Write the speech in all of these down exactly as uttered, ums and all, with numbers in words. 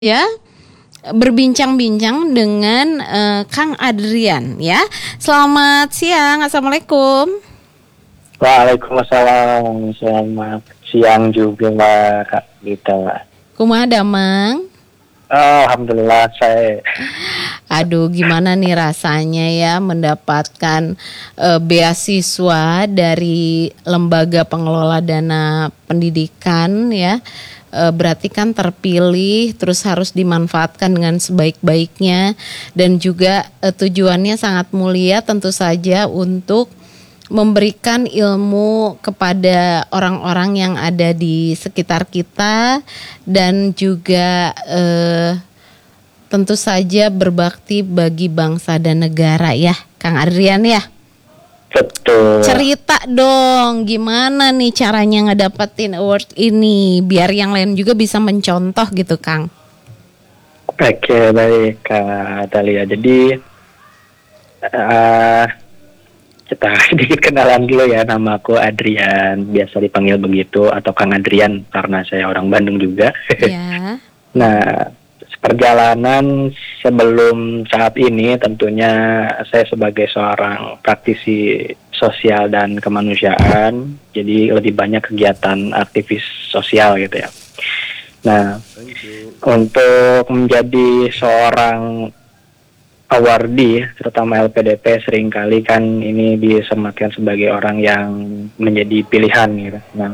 Ya, berbincang-bincang dengan uh, Kang Adrian ya. Selamat siang, assalamualaikum. Waalaikumsalam, selamat siang juga Mbak Kak Gita. Kumaha damang? Oh, Alhamdulillah saya. Aduh, gimana nih rasanya ya mendapatkan uh, beasiswa dari Lembaga Pengelola Dana Pendidikan ya. E, berarti kan terpilih terus harus dimanfaatkan dengan sebaik-baiknya dan juga e, tujuannya sangat mulia tentu saja untuk memberikan ilmu kepada orang-orang yang ada di sekitar kita dan juga e, tentu saja berbakti bagi bangsa dan negara ya Kang Adrian ya. Betul. Cerita dong gimana nih caranya ngedapetin award ini biar yang lain juga bisa mencontoh gitu Kang. Oke, baik Kak Dalia. Jadi uh, kita sedikit kenalan dulu ya. Nama aku Adrian, biasa dipanggil begitu atau Kang Adrian karena saya orang Bandung juga. Ya. Nah, perjalanan sebelum saat ini tentunya saya sebagai seorang praktisi sosial dan kemanusiaan, jadi lebih banyak kegiatan aktivis sosial gitu ya. Nah, untuk menjadi seorang awardee, terutama L P D P, seringkali kan ini disematkan sebagai orang yang menjadi pilihan gitu. Nah,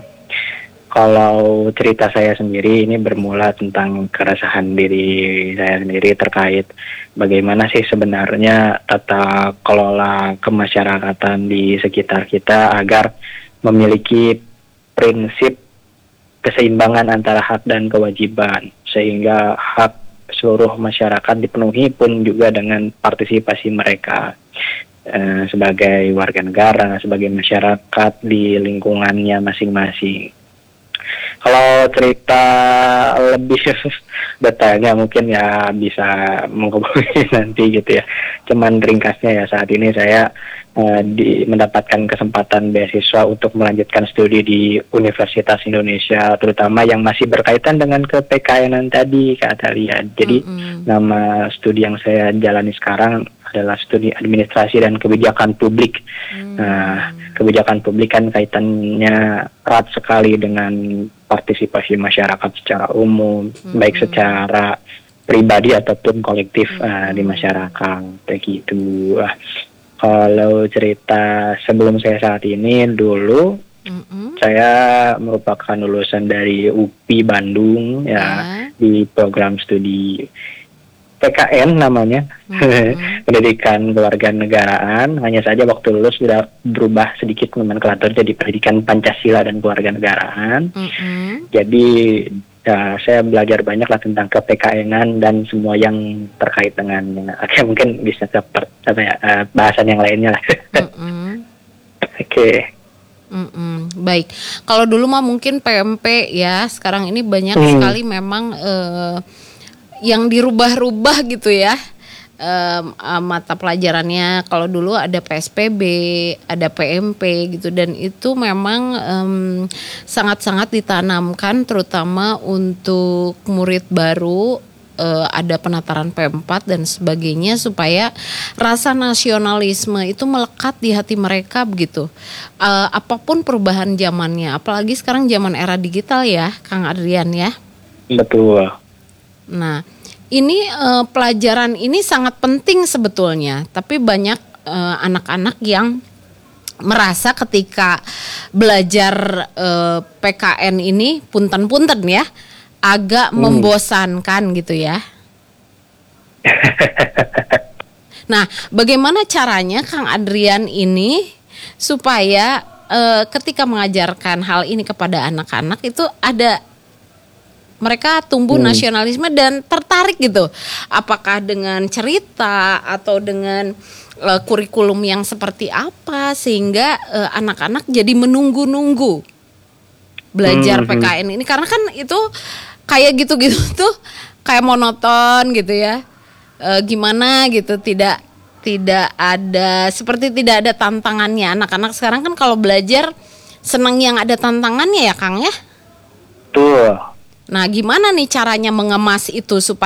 kalau cerita saya sendiri ini bermula tentang keresahan diri saya sendiri terkait bagaimana sih sebenarnya tata kelola kemasyarakatan di sekitar kita agar memiliki prinsip keseimbangan antara hak dan kewajiban sehingga hak seluruh masyarakat dipenuhi pun juga dengan partisipasi mereka eh, sebagai warga negara, sebagai masyarakat di lingkungannya masing-masing. Kalau cerita lebih detailnya mungkin ya bisa menghubungi nanti gitu ya. Cuman ringkasnya ya saat ini saya uh, di, mendapatkan kesempatan beasiswa untuk melanjutkan studi di Universitas Indonesia, terutama yang masih berkaitan dengan ke P K N-an tadi Kak Atalia. Jadi mm-hmm. nama studi yang saya jalani sekarang adalah studi administrasi dan kebijakan publik. Hmm. Nah, kebijakan publik kan kaitannya erat sekali dengan partisipasi masyarakat secara umum, hmm. baik secara pribadi ataupun kolektif hmm. uh, di masyarakat, begitu. Uh, kalau cerita sebelum saya saat ini dulu, hmm. saya merupakan lulusan dari U P I Bandung ya, ya. Di program studi P K N namanya, mm-hmm. pendidikan kewarganegaraan. Hanya saja waktu lulus sudah berubah sedikit nomenklatur jadi pendidikan Pancasila dan kewarganegaraan. Mm-hmm. Jadi ya, saya belajar banyak lah tentang ke P K N-an dan semua yang terkait dengan, oke mungkin bisa ke apa ya, uh, bahasan yang lainnya lah. Mm-hmm. Oke. Okay. Mm-mm, baik. Kalau dulu mah mungkin P M P ya, sekarang ini banyak mm. sekali memang. Uh, yang dirubah-rubah gitu ya um, um, mata pelajarannya. Kalau dulu ada P S P B, ada P M P gitu, dan itu memang um, sangat-sangat ditanamkan terutama untuk murid baru. Uh, ada penataran P empat dan sebagainya supaya rasa nasionalisme itu melekat di hati mereka begitu. Uh, apapun perubahan zamannya, apalagi sekarang zaman era digital ya, Kang Adrian ya. Betul. Nah, ini uh, pelajaran ini sangat penting sebetulnya, tapi banyak uh, anak-anak yang merasa ketika belajar uh, P K N ini punten-punten ya, agak hmm. membosankan gitu ya. Nah, bagaimana caranya Kang Adrian ini supaya uh, ketika mengajarkan hal ini kepada anak-anak itu ada mereka tumbuh hmm. nasionalisme dan tertarik gitu. Apakah dengan cerita atau dengan uh, kurikulum yang seperti apa sehingga uh, anak-anak jadi menunggu-nunggu belajar hmm. P K N ini, karena kan itu kayak gitu-gitu tuh kayak monoton gitu ya. Uh, gimana gitu, tidak tidak ada seperti tidak ada tantangannya. Anak-anak sekarang kan kalau belajar senang yang ada tantangannya ya Kang ya. Tuh. Nah, gimana nih caranya mengemas itu supaya